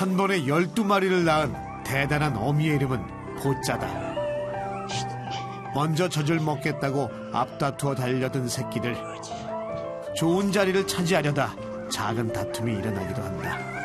한 번에 12마리를 낳은 대단한 어미의 이름은 보짜다. 먼저 젖을 먹겠다고 앞다투어 달려든 새끼들. 좋은 자리를 차지하려다 작은 다툼이 일어나기도 한다.